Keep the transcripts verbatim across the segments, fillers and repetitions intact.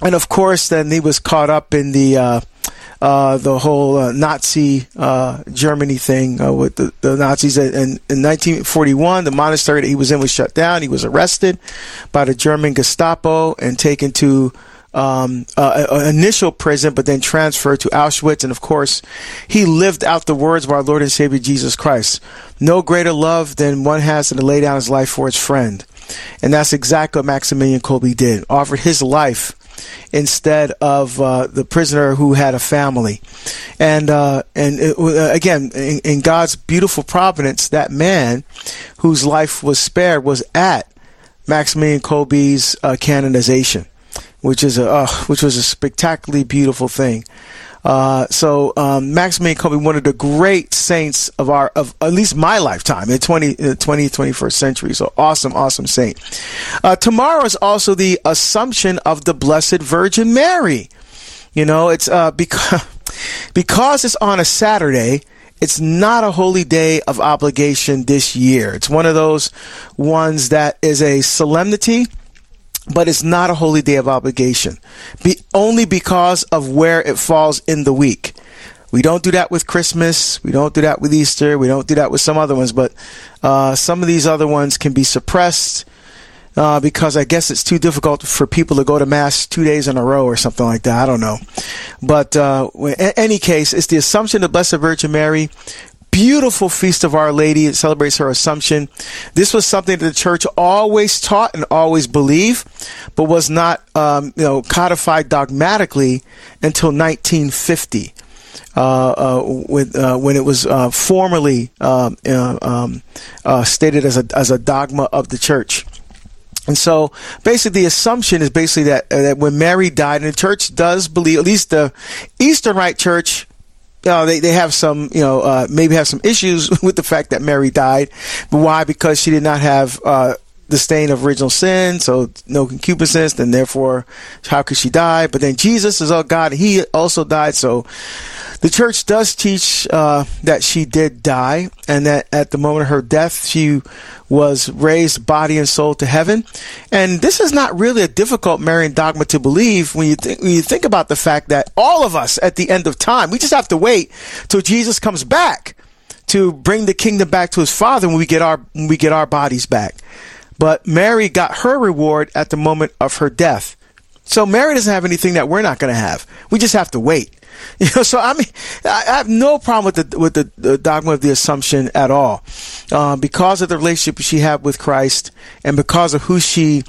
and of course, then he was caught up in the uh, uh, the whole uh, Nazi uh, Germany thing uh, with the, the Nazis. And in nineteen forty-one, the monastery that he was in was shut down. He was arrested by the German Gestapo and taken to um, uh, an initial prison, but then transferred to Auschwitz. And of course, he lived out the words of our Lord and Savior Jesus Christ. No greater love than one has than to lay down his life for his friend. And that's exactly what Maximilian Kolbe did. Offered his life instead of uh, the prisoner who had a family. And uh, and it, uh, again, in, in God's beautiful providence, that man whose life was spared was at Maximilian Kolbe's uh, canonization, which is a uh, which was a spectacularly beautiful thing. Uh, so um, Maximilian Kolbe, one of the great saints of our, of at least my lifetime, in the twentieth, twenty-first century. So awesome, awesome saint. Uh, tomorrow is also the Assumption of the Blessed Virgin Mary. You know, it's uh, because because it's on a Saturday. It's not a holy day of obligation this year. It's one of those ones that is a solemnity, but it's not a holy day of obligation, be, only because of where it falls in the week. We don't do that with Christmas. We don't do that with Easter. We don't do that with some other ones, but uh, some of these other ones can be suppressed uh, because I guess it's too difficult for people to go to Mass two days in a row or something like that. I don't know. But uh, in any case, it's the Assumption of the Blessed Virgin Mary. Beautiful feast of Our Lady. It celebrates her Assumption. This was something that the church always taught and always believed, but was not, um, you know, codified dogmatically until nineteen fifty, uh, uh, with, uh, when it was uh, formally um, uh, um, uh, stated as a as a dogma of the church. And so, basically, the assumption is basically that uh, that when Mary died, and the church does believe, at least the Eastern Rite Church. Uh, they, they have some, you know, uh, maybe have some issues with the fact that Mary died. But why? Because she did not have uh, the stain of original sin, so no concupiscence, and therefore, how could she die? But then Jesus is all God, and he also died. So the church does teach uh, that she did die, and that at the moment of her death, she was raised body and soul to heaven. And this is not really a difficult Marian dogma to believe when you, th- when you think about the fact that all of us at the end of time, we just have to wait till Jesus comes back to bring the kingdom back to his Father when we get our when we get our bodies back. But Mary got her reward at the moment of her death. So Mary doesn't have anything that we're not going to have. We just have to wait. You know, so I mean, I have no problem with the with the, the dogma of the Assumption at all, uh, because of the relationship she had with Christ, and because of who she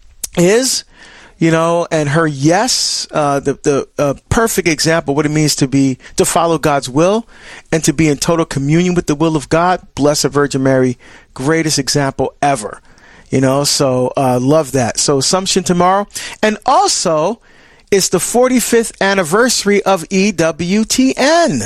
is, you know, and her yes, uh, the the uh, perfect example of what it means to be to follow God's will and to be in total communion with the will of God. Blessed Virgin Mary, greatest example ever. You know, so uh, love that. So Assumption tomorrow, and also. It's the forty-fifth anniversary of E W T N.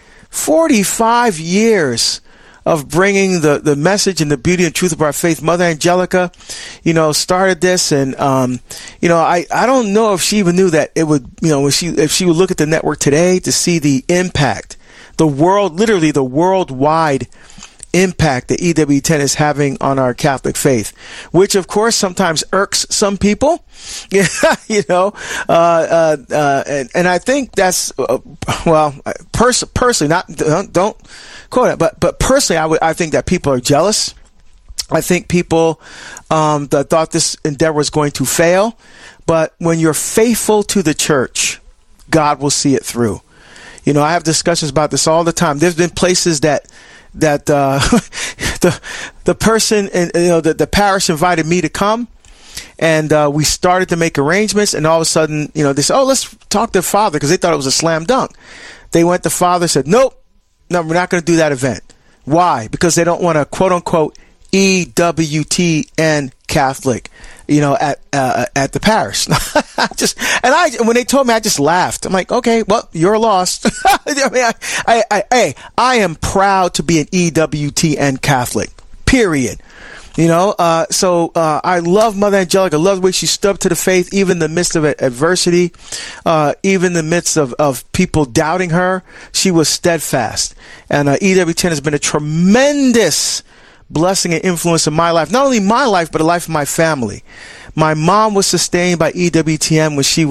forty-five years of bringing the, the message and the beauty and truth of our faith. Mother Angelica, you know, started this. And, um, you know, I, I don't know if she even knew that it would, you know, if she, if she would look at the network today to see the impact, the world, literally the worldwide impact that E W T N is having on our Catholic faith, which of course sometimes irks some people. Yeah, you know, uh, uh, uh, and, and I think that's uh, well, pers- personally, not don't, don't quote it, but but personally, I would I think that people are jealous. I think people um, that thought this endeavor was going to fail, but when you're faithful to the church, God will see it through. You know, I have discussions about this all the time. There's been places that. that uh, the the person in, you know, the, the parish invited me to come, and uh, we started to make arrangements, and all of a sudden, you know, they said, oh, let's talk to Father, because they thought it was a slam dunk. They went to Father, said, nope, no, we're not going to do that event. Why? Because they don't want to, quote unquote, E W T N Catholic, you know, at uh, at the parish. just and I when they told me, I just laughed. I'm like, okay, well, you're lost. I mean, I, I, I, hey, I am proud to be an E W T N Catholic. Period. You know, uh, so uh, I love Mother Angelica. I love the way she stood up to the faith, even in the midst of adversity, uh, even in the midst of, of people doubting her. She was steadfast. And uh, E W T N has been a tremendous blessing and influence in my life. Not only my life, but the life of my family. My mom was sustained by E W T N when she